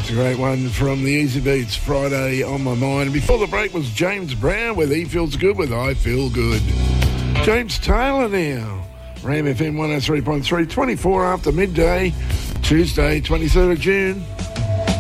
It's a great one from the Easy Beats, Friday on My Mind. Before the break was James Brown with He Feels Good with I Feel Good. James Taylor now. Ram FM 103.3, 24 after midday, Tuesday, 23rd of June.